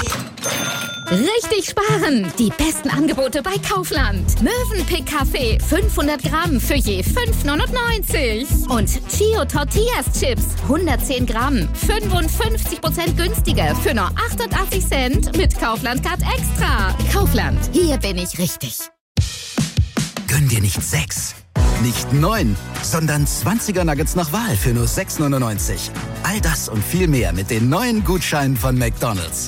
Richtig sparen! Die besten Angebote bei Kaufland. Mövenpick Kaffee 500 Gramm für je 5,99. Und Chio Tortillas Chips 110 Gramm 55% günstiger für nur 88 Cent mit Kaufland Card Extra. Kaufland, hier bin ich richtig. Gönn dir nicht 6, nicht 9, sondern 20er Nuggets nach Wahl für nur 6,99. All das und viel mehr mit den neuen Gutscheinen von McDonald's.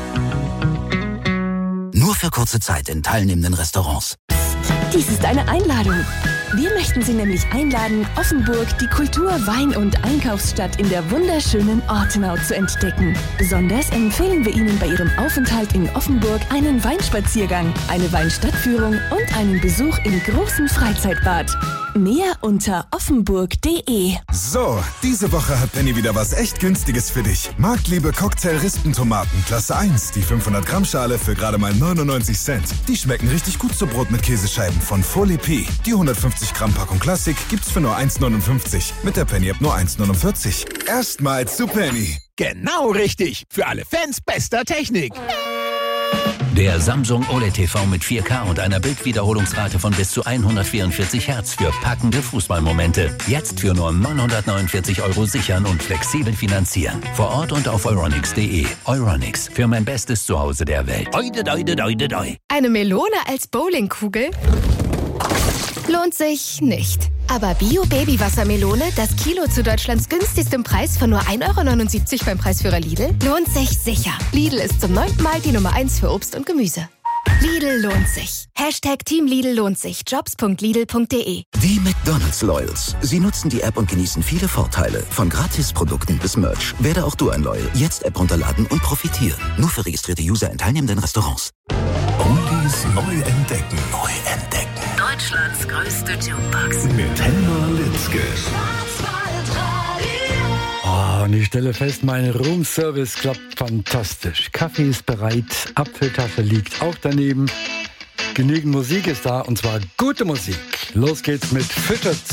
Nur für kurze Zeit in teilnehmenden Restaurants. Dies ist eine Einladung. Wir möchten Sie nämlich einladen, Offenburg, die Kultur-, Wein- und Einkaufsstadt in der wunderschönen Ortenau zu entdecken. Besonders empfehlen wir Ihnen bei Ihrem Aufenthalt in Offenburg einen Weinspaziergang, eine Weinstadtführung und einen Besuch im großen Freizeitbad. Mehr unter offenburg.de. So, diese Woche hat Penny wieder was echt Günstiges für dich. Marktliebe Cocktail-Rispentomaten, Klasse 1, die 500 Gramm Schale für gerade mal 99 Cent. Die schmecken richtig gut zu Brot mit Käsescheiben von Folie P. Die 150 Gramm Packung Klassik gibt's für nur 1,59. Mit der Penny-App nur 1,49. Erstmals zu Penny. Genau richtig. Für alle Fans bester Technik. Der Samsung OLED TV mit 4K und einer Bildwiederholungsrate von bis zu 144 Hertz für packende Fußballmomente. Jetzt für nur 949 € sichern und flexibel finanzieren. Vor Ort und auf euronics.de. Euronics, für mein bestes Zuhause der Welt. Eine Melone als Bowlingkugel? Lohnt sich nicht. Aber Bio-Baby-Wassermelone, das Kilo zu Deutschlands günstigstem Preis von nur 1,79 € beim Preisführer Lidl, lohnt sich sicher. Lidl ist zum 9. Mal die Nummer 1 für Obst und Gemüse. Lidl lohnt sich. Hashtag Team Lidl lohnt sich. Jobs.lidl.de. Die McDonald's Loyals. Sie nutzen die App und genießen viele Vorteile. Von Gratisprodukten bis Merch. Werde auch du ein Loyal. Jetzt App runterladen und profitiere. Nur für registrierte User in teilnehmenden Restaurants. Oldies neu entdecken. Neu entdecken. Deutschlands größte Jukebox. Mit Helma Litzke. Und ich stelle fest, mein Roomservice klappt fantastisch. Kaffee ist bereit, Apfeltasse liegt auch daneben. Genügend Musik ist da, und zwar gute Musik. Los geht's mit Fischer